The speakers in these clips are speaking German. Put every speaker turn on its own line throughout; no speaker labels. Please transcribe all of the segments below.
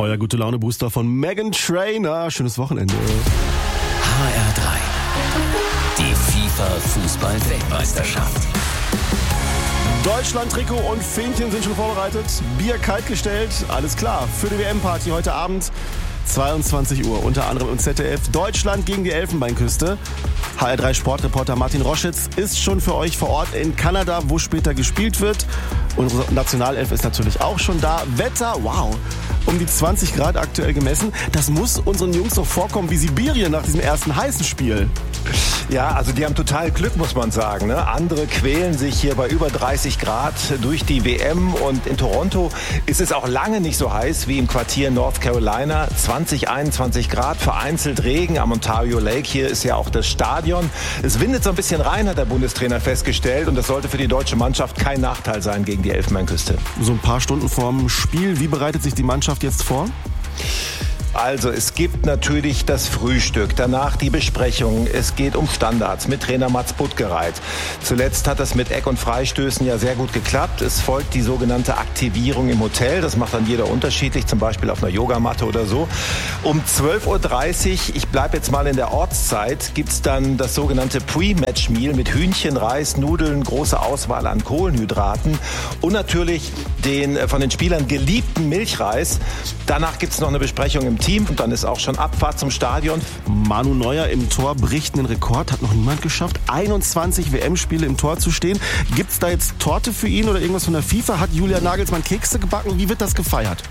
Euer Gute-Laune-Booster von Meghan Trainor. Schönes Wochenende.
HR3. Die FIFA-Fußball-Weltmeisterschaft.
Deutschland-Trikot und Fähnchen sind schon vorbereitet. Bier kalt gestellt. Alles klar. Für die WM-Party heute Abend 22 Uhr. Unter anderem im ZDF. Deutschland gegen die Elfenbeinküste. HR3 Sportreporter Martin Roschitz ist schon für euch vor Ort in Kanada, wo später gespielt wird. Unsere Nationalelf ist natürlich auch schon da. Wetter, wow, um die 20 Grad aktuell gemessen. Das muss unseren Jungs doch vorkommen wie Sibirien nach diesem ersten heißen Spiel.
Ja, also die haben total Glück, muss man sagen. Ne? Andere quälen sich hier bei über 30 Grad durch die WM. Und in Toronto ist es auch lange nicht so heiß wie im Quartier North Carolina. 20, 21 Grad, vereinzelt Regen am Ontario Lake. Hier ist ja auch das Stadion. Es windet so ein bisschen rein, hat der Bundestrainer festgestellt. Und das sollte für die deutsche Mannschaft kein Nachteil sein gegen die Elfenbeinküste.
So ein paar Stunden vorm Spiel. Wie bereitet sich die Mannschaft jetzt vor?
Also es gibt natürlich das Frühstück, danach die Besprechung. Es geht um Standards mit Trainer Mats Buttgereit. Zuletzt hat das mit Eck- und Freistößen ja sehr gut geklappt. Es folgt die sogenannte Aktivierung im Hotel. Das macht dann jeder unterschiedlich, zum Beispiel auf einer Yogamatte oder so. Um 12.30 Uhr, ich bleibe jetzt mal in der Ortszeit, gibt's dann das sogenannte Pre-Match-Meal mit Hühnchen, Reis, Nudeln, große Auswahl an Kohlenhydraten und natürlich den von den Spielern geliebten Milchreis. Danach gibt's noch eine Besprechung im Team und dann ist auch schon Abfahrt zum Stadion.
Manu Neuer im Tor bricht einen Rekord, hat noch niemand geschafft. 21 WM-Spiele im Tor zu stehen. Gibt's da jetzt Torte für ihn oder irgendwas von der FIFA? Hat Julian Nagelsmann Kekse gebacken? Wie wird das gefeiert?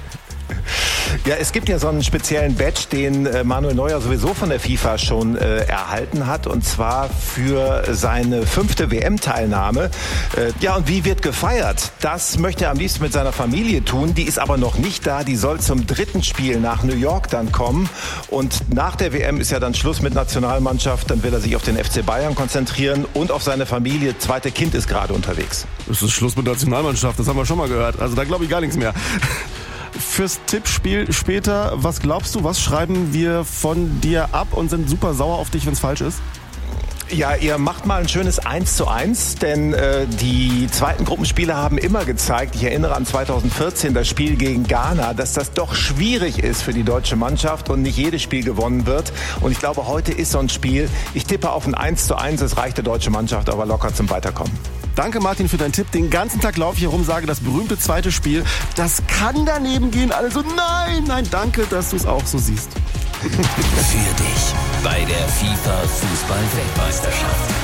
Ja, es gibt ja so einen speziellen Badge, den Manuel Neuer sowieso von der FIFA schon erhalten hat, und zwar für seine 5. WM-Teilnahme. Ja, und wie wird gefeiert? Das möchte er am liebsten mit seiner Familie tun. Die ist aber noch nicht da. Die soll zum 3. Spiel nach New York dann kommen. Und nach der WM ist ja dann Schluss mit Nationalmannschaft. Dann will er sich auf den FC Bayern konzentrieren und auf seine Familie. Zweite Kind ist gerade unterwegs.
Es ist Schluss mit Nationalmannschaft, das haben wir schon mal gehört. Also da glaube ich gar nichts mehr. Fürs Tippspiel später, was glaubst du, was schreiben wir von dir ab und sind super sauer auf dich, wenn es falsch ist?
Ja, ihr macht mal ein schönes 1:1, denn die zweiten Gruppenspiele haben immer gezeigt, ich erinnere an 2014, das Spiel gegen Ghana, dass das doch schwierig ist für die deutsche Mannschaft und nicht jedes Spiel gewonnen wird. Und ich glaube, heute ist so ein Spiel. Ich tippe auf ein 1:1, es reicht der deutsche Mannschaft aber locker zum Weiterkommen.
Danke, Martin, für deinen Tipp. Den ganzen Tag laufe ich herum, sage, das berühmte zweite Spiel, das kann daneben gehen. Alle so, nein, danke, dass du es auch so siehst.
Für dich bei der FIFA-Fußball-Weltmeisterschaft.